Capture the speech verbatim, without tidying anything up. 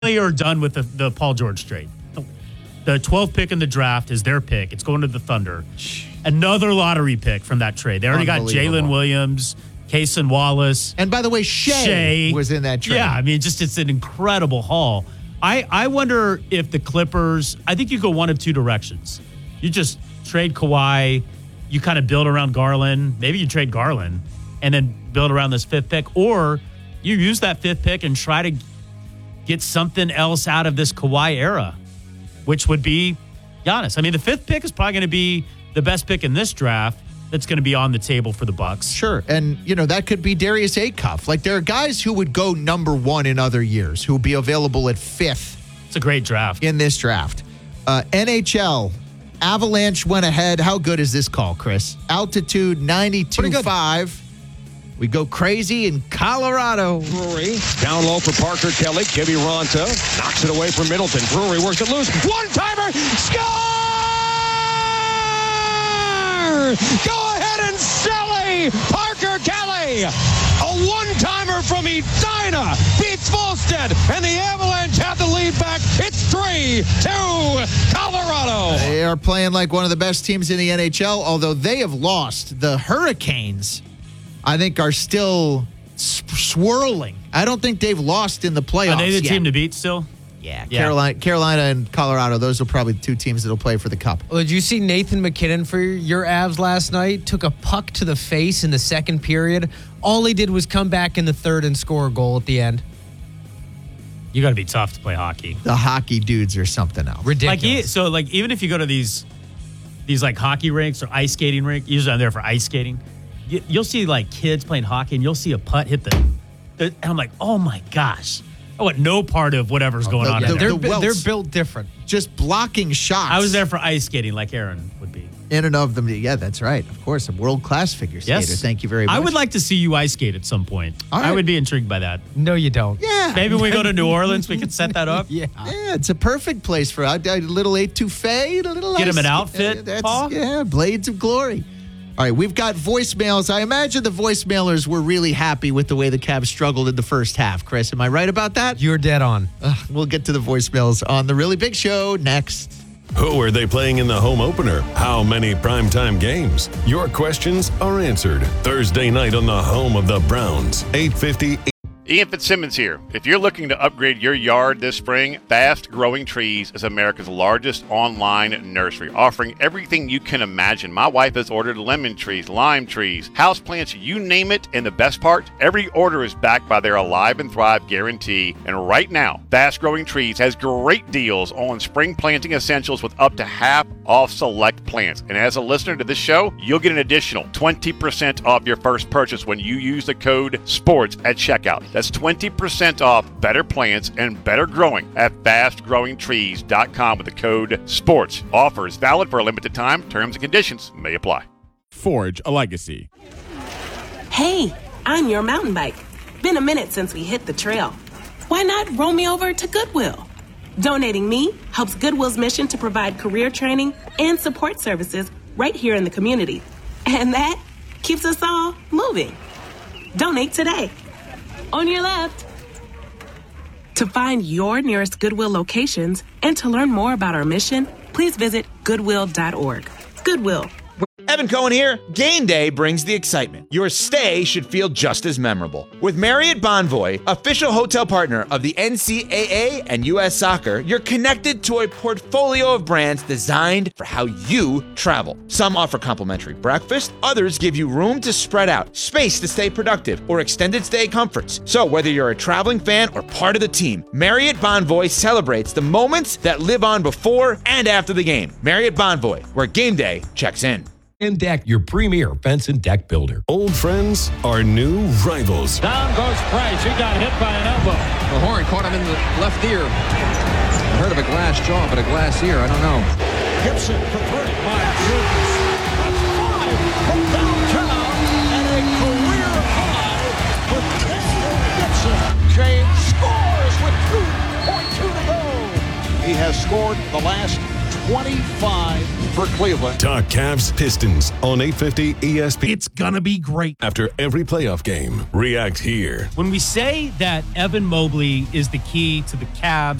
They are done with the, the Paul George trade. The twelfth pick in the draft is their pick. It's going to the Thunder. Another lottery pick from that trade. They already got Jalen Williams, Cason Wallace. And by the way, Shea, Shea was in that trade. Yeah, I mean, just it's an incredible haul. I, I wonder if the Clippers, I think you go one of two directions. You just trade Kawhi, you kind of build around Garland. Maybe you trade Garland and then build around this fifth pick. Or you use that fifth pick and try to get something else out of this Kawhi era, which would be Giannis. I mean, the fifth pick is probably going to be the best pick in this draft that's going to be on the table for the Bucks. Sure. And, you know, that could be Darius Acuff. Like, there are guys who would go number one in other years who would be available at fifth. It's a great draft. In this draft. Uh, N H L, Avalanche went ahead. How good is this call, Chris? Altitude ninety-two point five. We go crazy in Colorado. Drury down low for Parker Kelly. Kibby Ronta knocks it away from Middleton. Drury works it loose. One-timer. Score! Go ahead and Sally. Parker Kelly. A one-timer from Edina beats Volstead. And the Avalanche have the lead back. It's three two Colorado. They are playing like one of the best teams in the N H L, although they have lost. The Hurricanes, I think, are still swirling. I don't think they've lost in the playoffs. Are they the yet. team to beat still? Yeah, yeah. Carolina, Carolina and Colorado, those are probably the two teams that will play for the Cup. Well, did you see Nathan McKinnon for your Avs last night? Took a puck to the face in the second period. All he did was come back in the third and score a goal at the end. You got to be tough to play hockey. The hockey dudes are something else. Ridiculous. Like, so, like, even if you go to these, these like hockey rinks or ice skating rink, usually I'm there for ice skating. You'll see like kids playing hockey, and you'll see a putt hit the. the and I'm like, oh my gosh, I want no part of whatever's going the, on. The, in there. They're, the Welts, they're built different. Just blocking shots. I was there for ice skating, like Aaron would be. In and of them, yeah, that's right. Of course, a world class figure skater. Yes. Thank you very much. I would like to see you ice skate at some point. All right. I would be intrigued by that. No, you don't. Yeah, maybe when we go to New Orleans, we could set that up. yeah, yeah, it's a perfect place for a, a little etouffee, a little get ice, him an outfit. Uh, that's, Paul? Yeah, blades of glory. All right, we've got voicemails. I imagine the voicemailers were really happy with the way the Cavs struggled in the first half. Chris, am I right about that? You're dead on. Uh, we'll get to the voicemails on The Really Big Show next. Who are they playing in the home opener? How many primetime games? Your questions are answered Thursday night on the home of the Browns, eight fifty. Ian Fitzsimmons here. If you're looking to upgrade your yard this spring, Fast Growing Trees is America's largest online nursery, offering everything you can imagine. My wife has ordered lemon trees, lime trees, houseplants, you name it. And the best part, every order is backed by their Alive and Thrive guarantee. And right now, Fast Growing Trees has great deals on spring planting essentials with up to half off select plants. And as a listener to this show, you'll get an additional twenty percent off your first purchase when you use the code SPORTS at checkout. That's twenty percent off better plants and better growing at fast growing trees dot com with the code SPORTS. Offers valid for a limited time. Terms and conditions may apply. Forge a legacy. Hey, I'm your mountain bike. Been a minute since we hit the trail. Why not roll me over to Goodwill? Donating me helps Goodwill's mission to provide career training and support services right here in the community. And that keeps us all moving. Donate today. On your left. To find your nearest Goodwill locations and to learn more about our mission, please visit goodwill dot org. Goodwill. Evan Cohen here. Game day brings the excitement. Your stay should feel just as memorable. With Marriott Bonvoy, official hotel partner of the N C double A and U S Soccer, you're connected to a portfolio of brands designed for how you travel. Some offer complimentary breakfast, others give you room to spread out, space to stay productive, or extended stay comforts. So whether you're a traveling fan or part of the team, Marriott Bonvoy celebrates the moments that live on before and after the game. Marriott Bonvoy, where game day checks in. And Deck, your premier fence and deck builder. Old friends are new rivals. Down goes Price. He got hit by an elbow. The horn caught him in the left ear. I heard of a glass jaw, but a glass ear, I don't know. Gibson for three. My goodness. That's five from downtown and a career high with Mister Gibson. James scores with two point two to go. He has scored the last twenty-five for Cleveland. Talk Cavs Pistons on eight fifty E S P N. It's going to be great. After every playoff game, react here. When we say that Evan Mobley is the key to the Cavs